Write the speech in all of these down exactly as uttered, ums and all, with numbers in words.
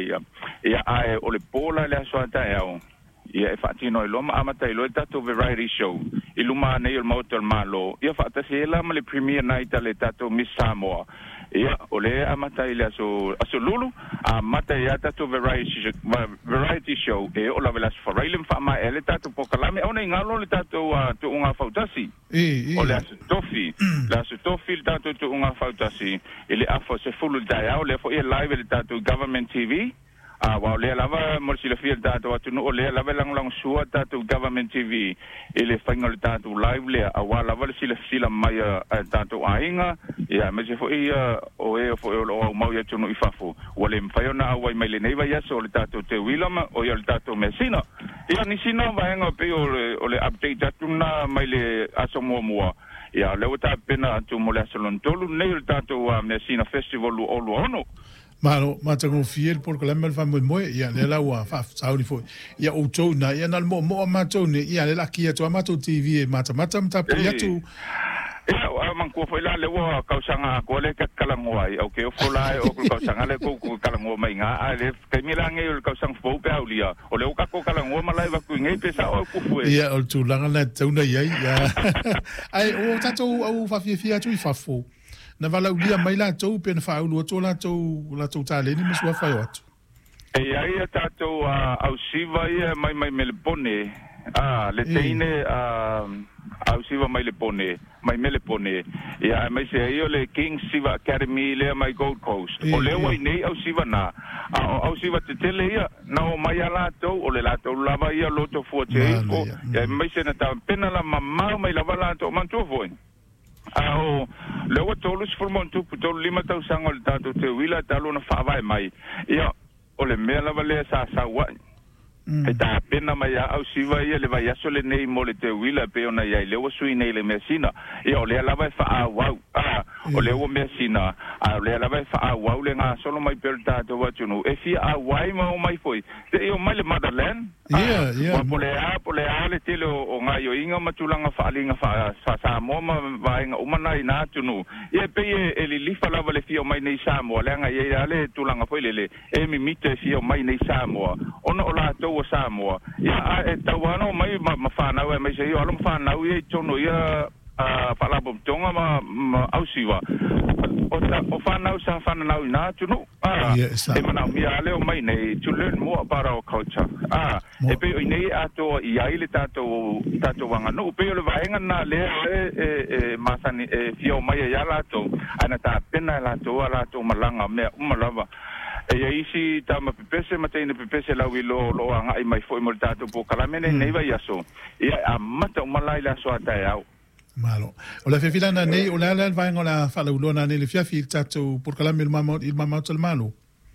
ia ia ai o le pola le aso ata eo ia e fatino lo ma amata lo tato variety show iluma nei il motor malo ia fata se la ma le premier night le tato Miss Samoa ia ole amata ile aso aso lulu amata ia tato variety variety show e o la velas farailem fa ma ele tato pokalame ona ngalo le tato to unga fautasi e ole aso tofi la aso tofi tato to unga fautasi ile afo se fulu dai ole fo ia live le tato government T V Ah, wa le lava mo si le fiel tato atu no le lava lang lang sua tato government T V ele fainga tato live le a wa lava si le sila mai tato ainga ya me se fo ia o e fo o mau ya tuno ifafu wale mfaiona wa mai le neiva ya so le tato te wilama o ya le tato mesina ia ni sina va nga pe o le update tato na mai le aso mo mo ya le uta pena atu mo le salon tolu nei le tato mesina festival o lo ono Malo, matango fiel por que me fa muy muy ya le la wa fa saudi fo ya o to na ya na mo mo mato ni ya le la kia to mato T V mata mata mata ya tu ya wa man ko foi la le wa ka sanga ko le ka kalango ai o ke o fola o ko sanga le ko kalango mai nga ale ke mi la nge ka sang fo pe aulia o le ka ko kalango ma lai va ku nge pe sa o ku foi ya o tu langa na tu na ya ai o tato o fa fi fi atu fa fo na vala ulia mai la tau pe na faulu to la tau la tau tale ni mesua fai atu e ai tato au siva ia mai mai melpone ah le teine au siva mai le pone mai mele pone ia mai se io le King Siva Academy le mai Gold Coast o le wai nei au siva na au siva te tele ia na o mai ala tau o le la tau lava ia loto fuate ko ia mai se na ta pena la mama mai lava la tau mantu foi Ao le wa tolus formontu putol lima tau sangol tato te wila talo na fa mai ia o le mela vale sa sa wa e ta pena mai au siva ia le vai aso le nei mo le te wila pe ona ia le wa sui nei le mesina ia o le la vai fa wa o le wa mesina a le la vai fa wa le nga solo mai per tato wa tunu e fi a wai mo mai foi te io mai le motherland yeah yeah wa pole a pole a le tele o nga yo inga matulanga fa linga fa fa sa mo ma vai nga umana ina tunu e pe e li li fa la vale fi o mai nei sa mo le nga ye ale tulanga foi le e mi mite fi o mai nei sa mo ono ola to o sa mo ya e tawano mai ma fa na mai se yo alo fa na ye tono ya fa la bom tonga ma au siwa o ta o fa na sa fa na ina tunu ah e mana mi ale o mai nei to learn more about our culture ah e pe o nei ato i ai le tato tato wanga no pe o le vaenga na le e masani e fio mai ya la to ana ta pena la to la to malanga me umalava e isi ta ma pepese matene pepese la wilo lo anga i mai foi moltato po kala mene nei va yaso ia amata malai la so ata ya malo o la fefila na nei o la la va ngola fa la ulona nei le fia fi tato por kala mel mamo il mamo tel malo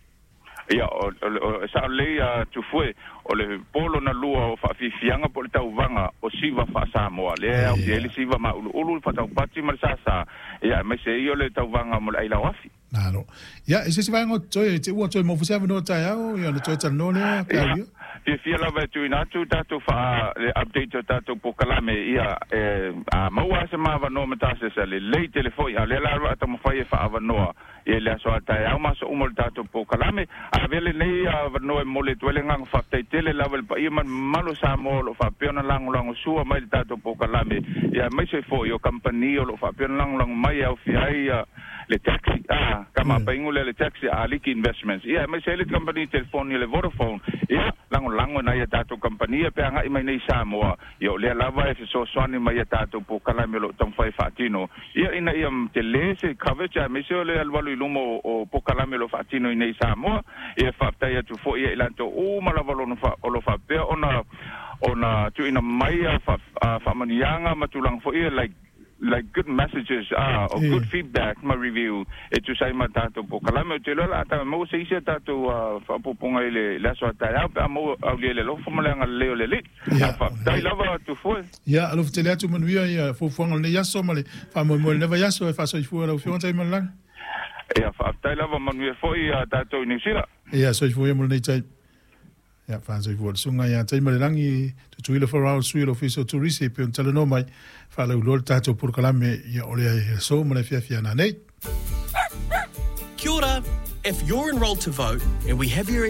ia o sa le tu foi o le polo na lua o fa fi fianga po le tau vanga o siva fa sa mo le o le siva ma ulu fa tau pati ma sa sa ia mai se io le tau vanga mo ai la wafi Claro. Ya, ese se va en otro, te u otro mo fusa no ta ya, o ya no to tan no le, ka yo. Ye fia la va tu ina tu tato fa update tato po kalame ia e a maua se ma va no meta se le le telefoni ale la ta mo fa fa va no e le so ta ya ma so umol tato po kalame a vele nei va no e mole tu le ngang fa te tele la vel pa i man malo sa mo lo fa pe na lang lang su mai tato po kalame ia mai se fo yo company lo fa pe lang lang mai au fi ai le taxi ah kama pa ingule le taxi aliki investments ia mai se le company telefoni le Vodafone ia lang lang na ia tato company pe anga i mai nei Samoa yo le lava e so swani mai tato po kalame lo tom fai fatino ia ina ia te le se coverage mai se le alvalu lumo o po kalame lo fatino i nei Samoa ia fa tai tu fo ia lanto o malavalo no fa o lo fa pe ona ona tu ina mai fa fa manianga matulang fo ia like like good messages ah or good feedback my review e tu sai matato po kalame te lo la ta mo se ise tato fa po ponga ile la so ta ya pa mo au le lo fo mo le nga le le fa dai lava tu fo ya alo te le tu mo ya fo fo ngol ya so male fa mo mo le va ya so fa so fu lo fo tai mo lang ya fa dai lava mo fo ya tato ni sila ya so fu mo le tai ya fa so fu sunga ya tai mo lang i tu ile for our suite official to receive on teleno mai fa lo lo tato por kalame ya ole so mo le fia fia na nei. Kia ora. If you're enrolled to vote and we have your